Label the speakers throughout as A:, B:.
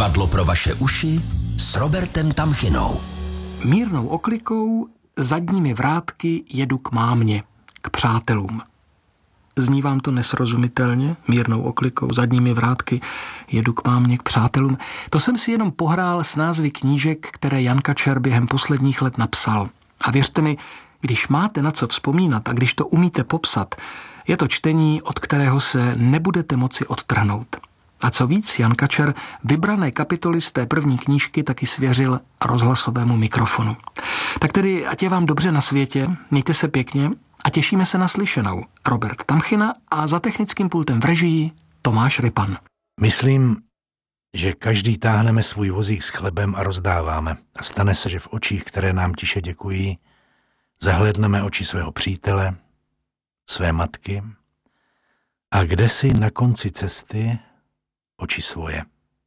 A: Divadlo pro vaše uši s Robertem Tamchinou.
B: Mírnou oklikou, zadními vrátky jedu k mámě, k přátelům. Zní vám to nesrozumitelně? Mírnou oklikou, zadními vrátky jedu k mámě, k přátelům. To jsem si jenom pohrál s názvy knížek, které Jan Kačer během posledních let napsal. A věřte mi, když máte na co vzpomínat a když to umíte popsat, je to čtení, od kterého se nebudete moci odtrhnout. A co víc, Jan Kačer vybrané kapitoly z té první knížky taky svěřil rozhlasovému mikrofonu. Tak tedy, ať je vám dobře na světě, mějte se pěkně a těšíme se na slyšenou. Robert Tamchina a za technickým pultem v režii Tomáš Rypan.
C: Myslím, že každý táhneme svůj vozík s chlebem a rozdáváme. A stane se, že v očích, které nám tiše děkují, zahlédneme oči svého přítele, své matky a kdesi na konci cesty oči svoje.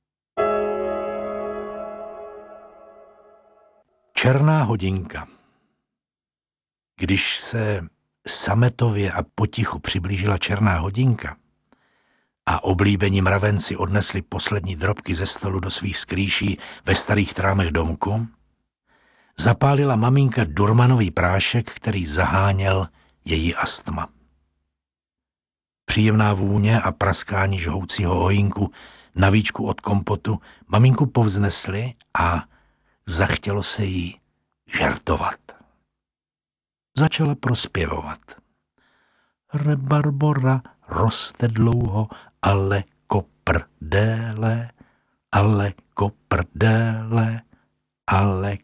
C: Černá hodinka. Když se sametově a potichu přiblížila černá hodinka a oblíbení mravenci odnesli poslední drobky ze stolu do svých skrýší ve starých trámech domku, zapálila maminka durmanový prášek, který zaháněl její astma. Příjemná vůně a praskání žhoucího ohýnku na víčku od kompotu maminku povznesly a zachtělo se jí žertovat. Začala prospěvovat. Rebarbora roste dlouho, ale koprdéle, ale koprdéle, ale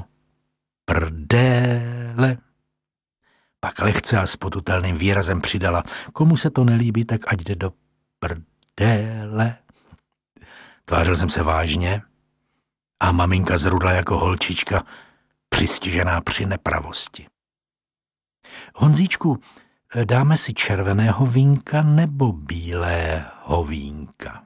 C: koprdéle. Pak lehce a s potutelným výrazem přidala, komu se to nelíbí, tak ať jde do prdéle. Tvářil jsem se vážně a maminka zrudla jako holčička, přistižená při nepravosti. Honzíčku, dáme si červeného vínka nebo bílého vínka?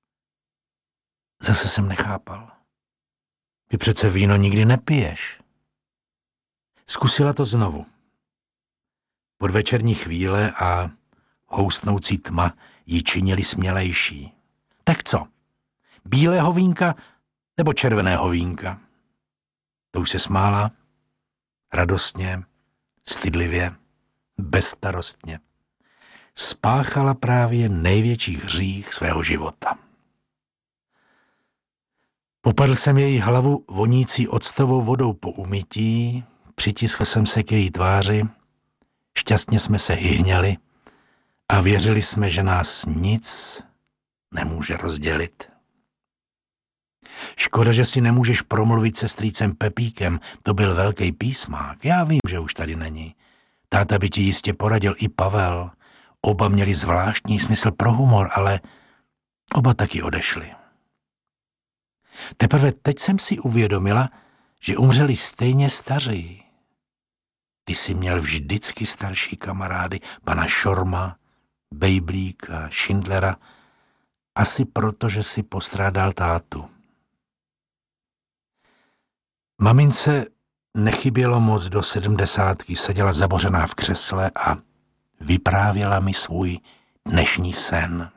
C: Zase jsem nechápal. Ty přece víno nikdy nepiješ. Zkusila to znovu. Podvečerní chvíle a houstnoucí tma ji činili smělejší. Tak co? Bílého vínka nebo červeného vínka? To už se smála. Radostně, stydlivě, bezstarostně. Spáchala právě největší hřích svého života. Popadl jsem její hlavu vonící octovou vodou po umytí, přitiskl jsem se k její tváři, šťastně jsme se hyhněli a věřili jsme, že nás nic nemůže rozdělit. Škoda, že si nemůžeš promluvit se strýcem Pepíkem, to byl velký písmák. Já vím, že už tady není. Táta by ti jistě poradil i Pavel. Oba měli zvláštní smysl pro humor, ale oba taky odešli. Teprve teď jsem si uvědomila, že umřeli stejně staří. Ty jsi měl vždycky starší kamarády, pana Šorma, Bejblíka, Schindlera, asi proto, že si postrádal tátu. Mamince nechybělo moc do 70, seděla zabořená v křesle a vyprávěla mi svůj dnešní sen.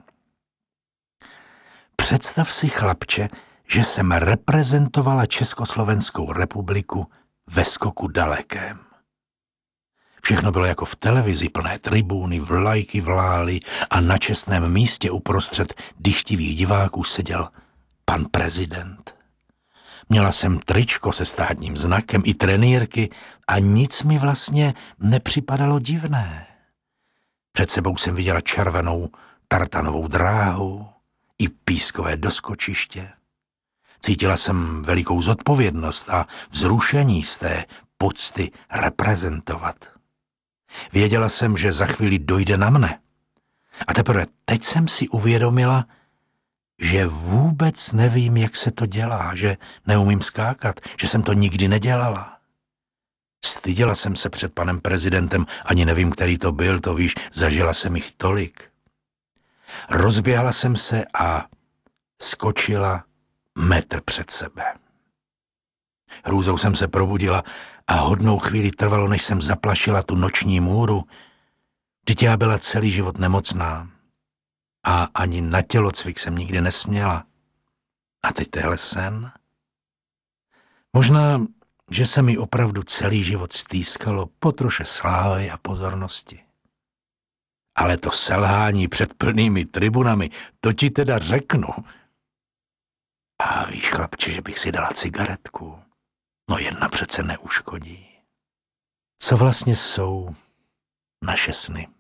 C: Představ si, chlapče, že jsem reprezentovala Československou republiku ve skoku dalekém. Všechno bylo jako v televizi, plné tribuny, vlajky vlály a na čestném místě uprostřed dychtivých diváků seděl pan prezident. Měla jsem tričko se státním znakem i trenýrky a nic mi vlastně nepřipadalo divné. Před sebou jsem viděla červenou tartanovou dráhu i pískové doskočiště. Cítila jsem velikou zodpovědnost a vzrušení z té pocty reprezentovat. Věděla jsem, že za chvíli dojde na mne. A teprve teď jsem si uvědomila, že vůbec nevím, jak se to dělá, že neumím skákat, že jsem to nikdy nedělala. Styděla jsem se před panem prezidentem, ani nevím, který to byl, to víš, zažila jsem jich tolik. Rozběhla jsem se a skočila metr před sebe. Hrůzou jsem se probudila a hodnou chvíli trvalo, než jsem zaplašila tu noční můru. Vždyť já byla celý život nemocná a ani na tělocvik jsem nikdy nesměla. A teď tehle sen? Možná, že se mi opravdu celý život stýskalo po troše slávy a pozornosti. Ale to selhání před plnými tribunami, to ti teda řeknu. A víš, chlapče, že bych si dala cigaretku? No jedna přece neuškodí. Co vlastně jsou naše sny?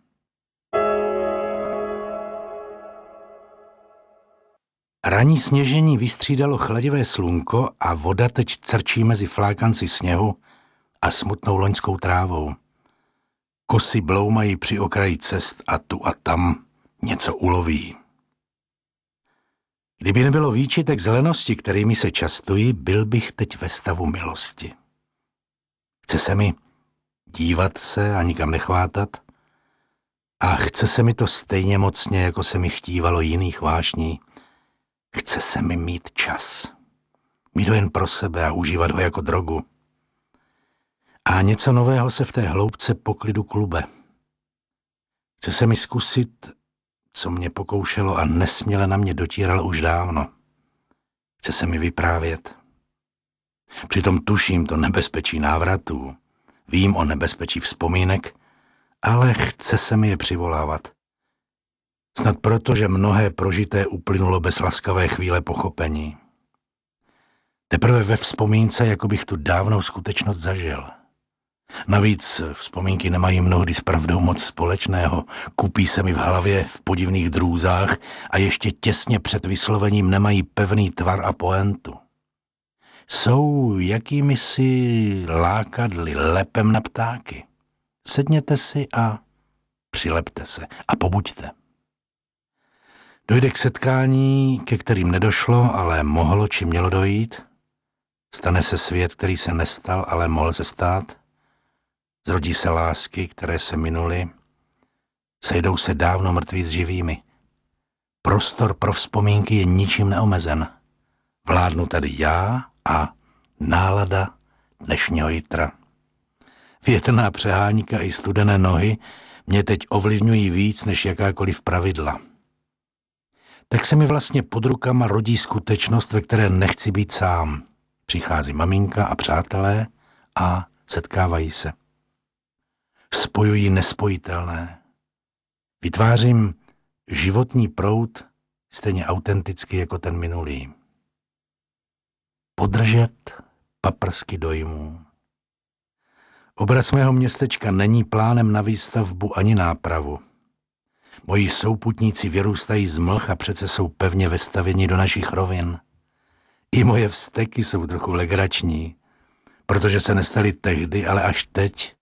C: Ranní sněžení vystřídalo chladivé slunko a voda teď crčí mezi flákanci sněhu a smutnou loňskou trávou. Kosy bloumají při okraji cest a tu a tam něco uloví. Kdyby nebylo výčitek zelenosti, kterými se častují, byl bych teď ve stavu milosti. Chce se mi dívat se a nikam nechvátat a chce se mi to stejně mocně, jako se mi chtívalo jiných vášní. Chce se mi mít čas. Mít ho jen pro sebe a užívat ho jako drogu. A něco nového se v té hloubce poklidu klube. Chce se mi zkusit, co mě pokoušelo a nesměle na mě dotíralo už dávno. Chce se mi vyprávět. Přitom tuším to nebezpečí návratů. Vím o nebezpečí vzpomínek, ale chce se mi je přivolávat. Snad proto, že mnohé prožité uplynulo bez laskavé chvíle pochopení. Teprve ve vzpomínce, jako bych tu dávnou skutečnost zažil. Navíc vzpomínky nemají mnohdy s pravdou moc společného. Kupí se mi v hlavě v podivných drůzách a ještě těsně před vyslovením nemají pevný tvar a poentu. Jsou jakýmisi lákadly, lepem na ptáky. Sedněte si a přilepte se a pobuďte. Dojde k setkání, ke kterým nedošlo, ale mohlo či mělo dojít. Stane se svět, který se nestal, ale mohl se stát. Zrodí se lásky, které se minuly. Sejdou se dávno mrtví s živými. Prostor pro vzpomínky je ničím neomezen. Vládnu tady já a nálada dnešního jitra. Větrná přehánka i studené nohy mě teď ovlivňují víc než jakákoliv pravidla. Tak se mi vlastně pod rukama rodí skutečnost, ve které nechci být sám. Přichází maminka a přátelé a setkávají se. Spojují nespojitelné. Vytvářím životní proud stejně autenticky jako ten minulý. Podržet paprsky dojmů. Obraz mého městečka není plánem na výstavbu ani nápravu. Moji souputníci vyrůstají z mlh a přece jsou pevně vestavěni do našich rovin. I moje vzteky jsou trochu legrační, protože se nestaly tehdy, ale až teď,